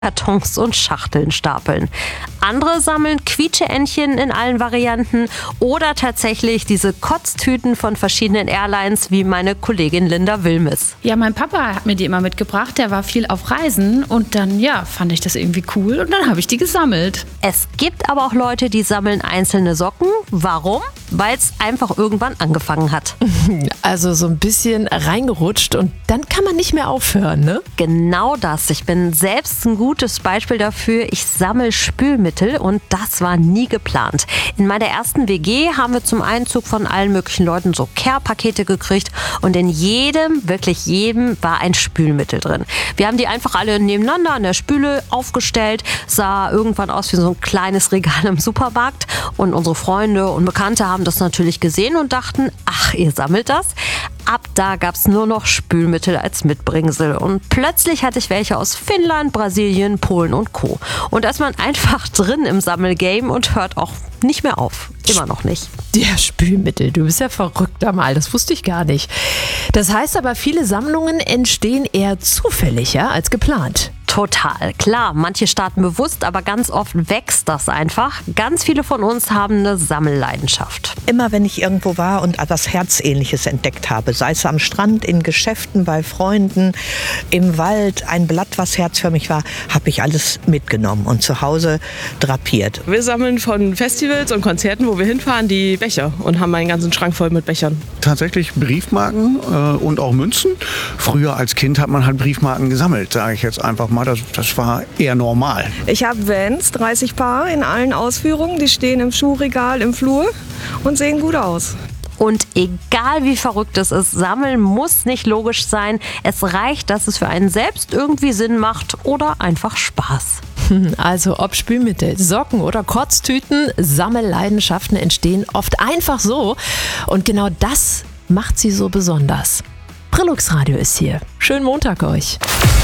Kartons und Schachteln stapeln. Andere sammeln Quietscheentchen in allen Varianten oder tatsächlich diese Kotztüten von verschiedenen Airlines wie meine Kollegin Linda Wilmes. Ja, mein Papa hat mir die immer mitgebracht, der war viel auf Reisen und dann, fand ich das irgendwie cool und dann habe ich die gesammelt. Es gibt aber auch Leute, die sammeln einzelne Socken. Warum? Weil es einfach irgendwann angefangen hat. Also so ein bisschen reingerutscht und dann kann man nicht mehr aufhören, ne? Genau das. Ich bin selbst ein gutes Beispiel dafür. Ich sammle Spülmittel und das war nie geplant. In meiner ersten WG haben wir zum Einzug von allen möglichen Leuten so Care-Pakete gekriegt und in jedem, wirklich jedem, war ein Spülmittel drin. Wir haben die einfach alle nebeneinander an der Spüle aufgestellt, sah irgendwann aus wie so ein kleines Regal im Supermarkt und unsere Freunde und Bekannte haben das natürlich gesehen und dachten, ach, ihr sammelt das? Ab da gab es nur noch Spülmittel als Mitbringsel und plötzlich hatte ich welche aus Finnland, Brasilien, Polen und Co. Und da ist man einfach drin im Sammelgame und hört auch nicht mehr auf. Immer noch nicht. Ja, Spülmittel, du bist ja verrückt einmal, das wusste ich gar nicht. Das heißt aber, viele Sammlungen entstehen eher zufällig, als geplant. Total, klar. Manche starten bewusst, aber ganz oft wächst das einfach. Ganz viele von uns haben eine Sammelleidenschaft. Immer wenn ich irgendwo war und etwas Herzähnliches entdeckt habe, sei es am Strand, in Geschäften, bei Freunden, im Wald, ein Blatt, was herzförmig war, habe ich alles mitgenommen und zu Hause drapiert. Wir sammeln von Festivals und Konzerten, wo wir hinfahren, die Becher und haben einen ganzen Schrank voll mit Bechern. Tatsächlich Briefmarken und auch Münzen. Früher als Kind hat man halt Briefmarken gesammelt, sage ich jetzt einfach mal. Das war eher normal. Ich habe Vans, 30 Paar in allen Ausführungen. Die stehen im Schuhregal im Flur und sehen gut aus. Und egal wie verrückt es ist, Sammeln muss nicht logisch sein. Es reicht, dass es für einen selbst irgendwie Sinn macht oder einfach Spaß. Also ob Spülmittel, Socken oder Kotztüten, Sammelleidenschaften entstehen oft einfach so. Und genau das macht sie so besonders. Brillux Radio ist hier. Schönen Montag euch.